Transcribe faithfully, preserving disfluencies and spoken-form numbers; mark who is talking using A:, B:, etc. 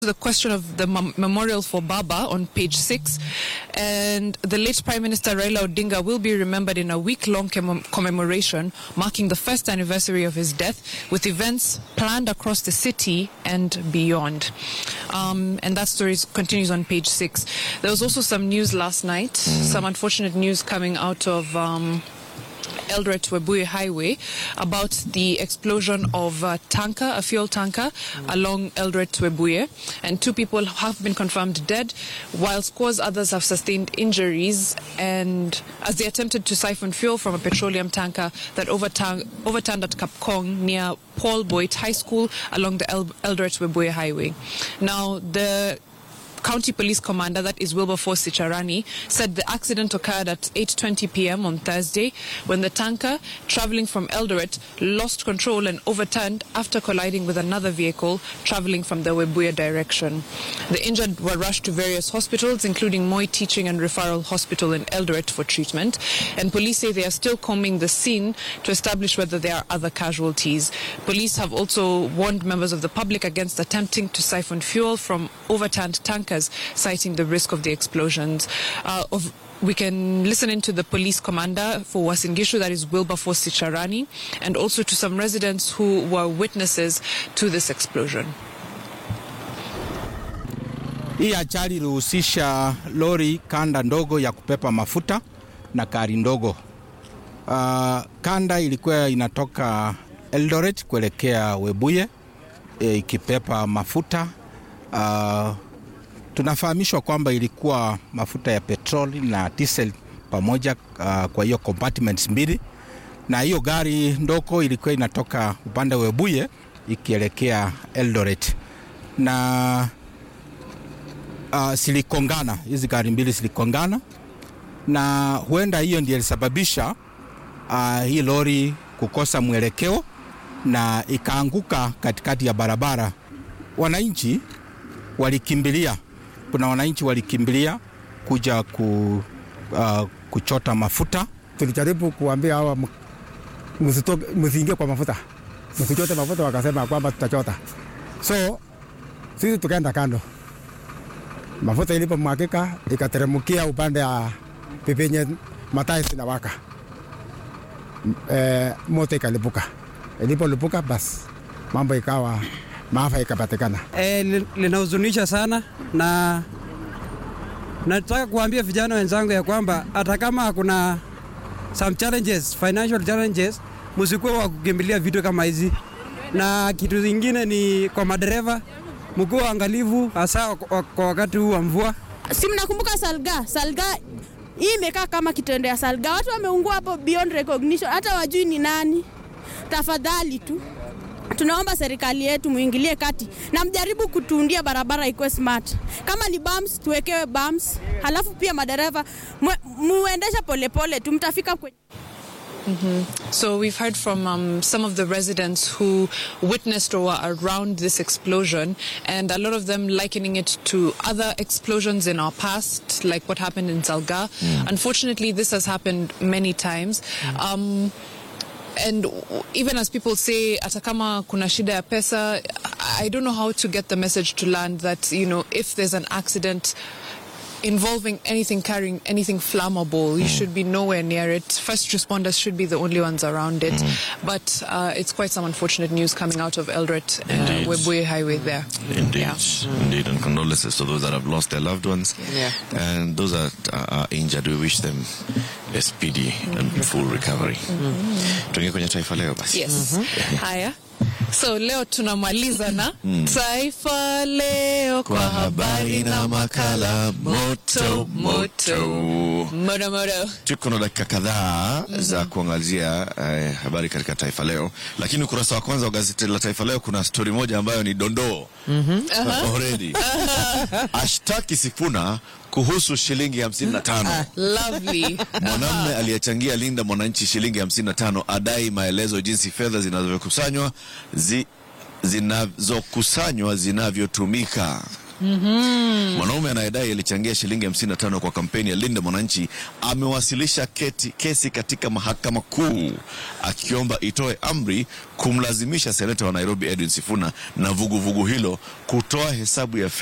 A: The question of the mem- memorial for Baba on page six, and the late Prime Minister Raila Odinga will be remembered in a week-long com- commemoration marking the first anniversary of his death, with events planned across the city and beyond. Um, and that story continues on page six. There was also some news last night, mm. some unfortunate news coming out of Um, Eldoret to Webuye Highway about the explosion of a tanker, a fuel tanker, mm. along Eldoret to Webuye, and two people have been confirmed dead, while scores others have sustained injuries, and as they attempted to siphon fuel from a petroleum tanker that overturned, overturned at Kapkong near Paul Boyd High School along the El- Eldoret to Webuye Highway. Now, the County Police Commander, that is Wilberforce Sicharani, said the accident occurred at eight twenty p.m. on Thursday when the tanker traveling from Eldoret lost control and overturned after colliding with another vehicle traveling from the Webuye direction. The injured were rushed to various hospitals, including Moi Teaching and Referral Hospital in Eldoret, for treatment, and police say they are still combing the scene to establish whether there are other casualties. Police have also warned members of the public against attempting to siphon fuel from overturned tankers, citing the risk of the explosions. Uh, of, we can listen into the police commander for Uasin Gishu, that is Wilberforce Sicharani, and also to some residents who were witnesses to this explosion.
B: Hii ajali ilihusisha lori kanda ndogo ya kupepa mafuta na gari ndogo. Uh, kanda ilikuwa inatoka Eldoret kuelekea Webuye e, ikipepa mafuta. Uh, Tunafahamishwa kwamba ilikuwa mafuta ya petroli na diesel pamoja, uh, kwa hiyo compartments mbili, na hiyo gari ndoko ilikuwa inatoka upande wa Webuye ikielekea Eldoret, na uh, silikongana, hizi gari mbili silikongana, na huenda hiyo ndiyo ilisababisha uh, hii lori kukosa mwelekeo na ikaanguka katikati ya barabara. Wananchi walikimbilia Kuna wananchi walikimbilia kuja ku, uh, kuchota mafuta.
C: Tulijaribu kuambia hawa msiingie kwa mafuta, msichote mafuta, wakasema kwamba tutachota. So sisi tukaenda kando. Mafuta ilipomwagika ikateremkia upande ya pipenye matai zinawaka. E, moto ikalipuka. Ilipolipuka basi mambo ikawa maafa ikapatikana.
D: Eh, linahuzunisha sana, na nataka kuambia vijana wenzangu ya kwamba hata kama kuna some challenges, financial challenges, msikuwe wa kukimbilia vitu kama hizi. Na kitu kingine ni kwa madereva, mkuwe angalivu hasa kwa wakati huu wa mvua.
E: Si mnakumbuka Salga? Salga hii imekaa kama kitendo ya Salga. Watu wameungua hapo beyond recognition, hata wajui ni nani. Tafadhali tu tunaomba serikali yetu muingilie kati na mjaribu kutundia barabara ikuwe smart. Kama ni bumps tuwekewe bumps, halafu pia madereva muendesha polepole tumtafika kwenye.
A: Mm-hmm. So we've heard from um, some of the residents who witnessed or were around this explosion, and a lot of them likening it to other explosions in our past, like what happened in Salga. Mm. Unfortunately, this has happened many times. Mm. Um, And even as people say, atakama kuna shida ya pesa, I don't know how to get the message to land that, you know, if there's an accident involving anything carrying anything flammable, you mm. should be nowhere near it. First responders should be the only ones around it. Mm. But uh, it's quite some unfortunate news coming out of Eldoret, uh, Webuye Highway there.
F: Indeed,
A: yeah.
F: indeed, and condolences to those that have lost their loved ones,
A: yeah.
F: and those that are injured. We wish them a speedy mm-hmm. and full recovery. Tuingie kwenye taifa leo basi.
A: Yes. Mm-hmm. Haya. So leo tunamaliza na mm. Taifa Leo kwa habari na makala moto moto moto moto.
F: Tuko na dakika kadhaa mm-hmm. za kuangazia eh, habari katika Taifa Leo, lakini ukurasa wa kwanza wa gazeti la Taifa Leo kuna story moja ambayo ni dondoo mm-hmm. uh-huh. already ashtaki Sifuna kuhusu shilingi hamsini na tano.
A: Ah, lovely.
F: Mwanamume aliyechangia Linda Mwananchi shilingi hamsini na tano adai maelezo jinsi fedha zinazokusanywa zi, zinazokusanywa zinavyotumika. Mm-hmm. Mwanaume anayedai alichangia shilingi hamsini na tano kwa kampeni ya Linda Mwananchi amewasilisha keti, kesi katika mahakama kuu akiomba itoe amri kumlazimisha seneta wa Nairobi Edwin Sifuna na vuguvugu vugu hilo kutoa hesabu ya